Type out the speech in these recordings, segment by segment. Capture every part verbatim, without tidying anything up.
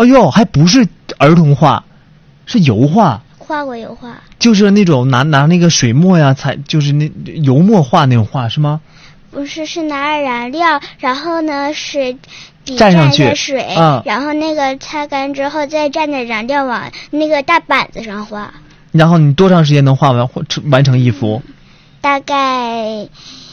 哎呦，还不是儿童画，是油画。 画过油画， 就是那种拿拿那个水墨呀，才就是那油墨画那种画是吗？ 不是，是拿染料，然后呢水底蘸上去水， 啊， 然后那个擦干之后再蘸着染料往那个大板子上画。 然后你多长时间能画完完成一幅？ 大概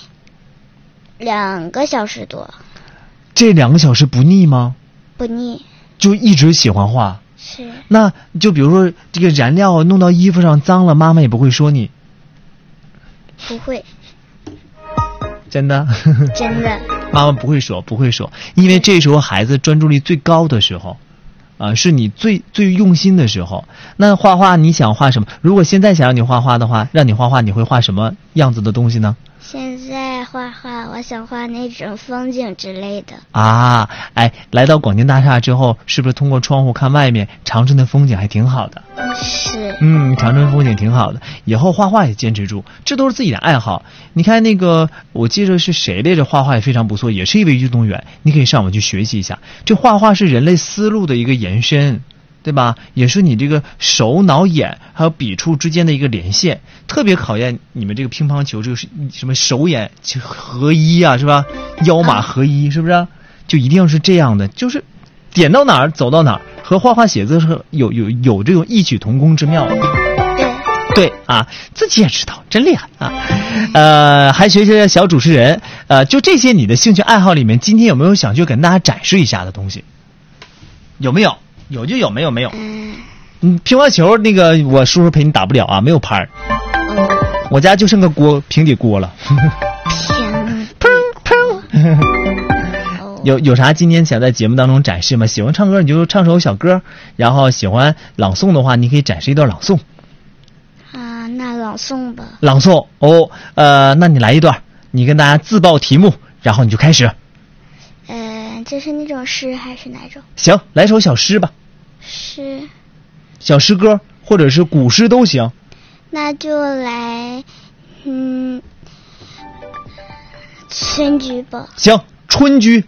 两个小时多。 这两个小时不腻吗？ 不腻。 就一直喜欢画。 是。 那就比如说这个燃料弄到衣服上脏了，妈妈也不会说你？ 不会。 真的？ 真的。 妈妈不会说，不会说，因为这时候孩子专注力最高的时候，啊、呃，是你最最用心的时候。那画画你想画什么？如果现在想让你画画的话，让你画画，你会画什么样子的东西呢？ 现在画画，我想画那种风景之类的。 啊，哎，来到广电大厦之后，是不是通过窗户看外面，长春的风景还挺好的？ 是。 嗯，长春风景挺好的，以后画画也坚持住，这都是自己的爱好。你看那个，我记着是谁来着，画画也非常不错，也是一位运动员，你可以上网去学习一下。这画画是人类思路的一个延伸。对吧？也是你这个手脑眼还有笔触之间的一个连线，特别考验你们这个乒乓球这个什么手眼合一啊，是吧？腰马合一，是不是？就一定要是这样的，就是点到哪儿走到哪儿，和画画写字是有有有这种异曲同工之妙的。 对对啊，自己也知道，真厉害啊！呃，还学学小主持人，呃，就这些你的兴趣爱好里面，今天有没有想去跟大家展示一下的东西？有没有？有就有，没有没有。 嗯， 嗯，乒乓球那个我叔叔陪你打不了啊，没有拍儿。 嗯， 我家就剩个锅平底锅了。 天， 砰砰。有有啥今天想在节目当中展示吗？喜欢唱歌你就唱首小歌，然后喜欢朗诵的话，你可以展示一段朗诵。 啊，那朗诵吧。 朗诵哦，呃，那你来一段，你跟大家自报题目，然后你就开始。 呃，这是那种诗还是哪种？ 行，来首小诗吧。 诗。 小诗歌或者是古诗都行。 那就来，嗯，春居吧。 行，春居。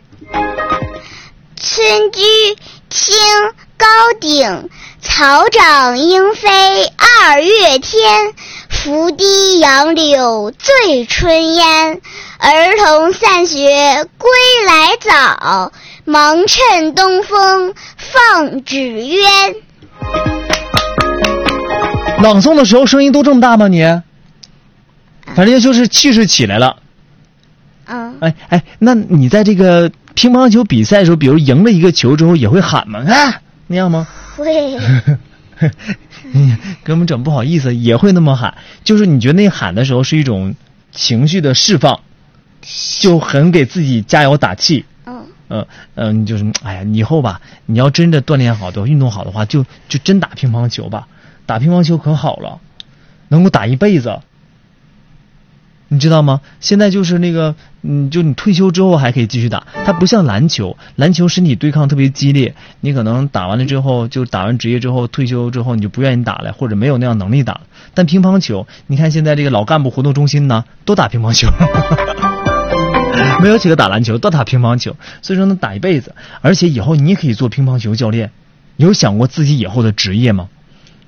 春居清高鼎，草长莺飞二月天。拂堤杨柳醉春烟，儿童散学归来早，忙趁东风放纸鸢。 朗诵的时候声音都这么大吗你？反正就是气势起来了。 嗯。 哎哎，那你在这个乒乓球比赛的时候，比如赢了一个球之后，也会喊吗？啊，那样吗？ 会。 嗯，给我们整不好意思，也会那么喊。就是你觉得那喊的时候是一种情绪的释放，就很给自己加油打气。 嗯嗯嗯，就是哎呀，以后吧，你要真的锻炼好的、运动好的话，就就真打乒乓球吧。打乒乓球可好了，能够打一辈子。你知道吗？现在就是那个，嗯，就你退休之后还可以继续打。它不像篮球，篮球身体对抗特别激烈，你可能打完了之后，就打完职业之后，退休之后你就不愿意打了，或者没有那样能力打了。但乒乓球，你看现在这个老干部活动中心呢，都打乒乓球，没有几个打篮球，都打乒乓球，所以说能打一辈子。而且以后你也可以做乒乓球教练。有想过自己以后的职业吗？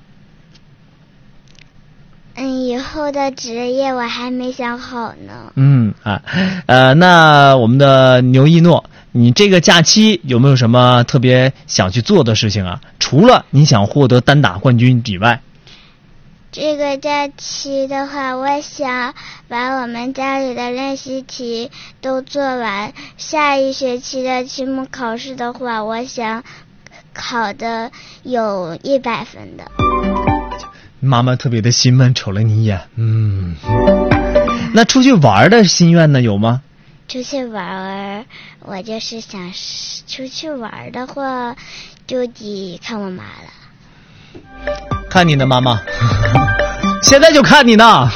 嗯，以后的职业我还没想好呢。 嗯啊，呃，那我们的牛一诺，你这个假期有没有什么特别想去做的事情啊？除了你想获得单打冠军以外， 这个假期的话，我想把我们家里的练习题都做完。下一学期的期末考试的话，我想考的有一百分的。 妈妈特别的心闷，瞅了你一眼。嗯，那出去玩的心愿呢？有吗？ 出去玩，我就是想出去玩的话，就得看我妈了。 看你呢，妈妈，现在就看你呢。啊，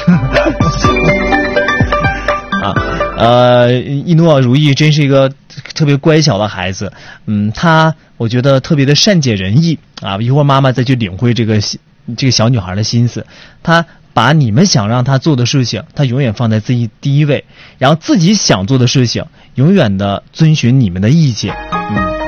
呃，一诺如意真是一个特别乖巧的孩子。嗯，他我觉得特别的善解人意啊。一会儿妈妈再去领会这个。这个小女孩的心思，她把你们想让她做的事情，她永远放在自己第一位，然后自己想做的事情，永远的遵循你们的意见。嗯。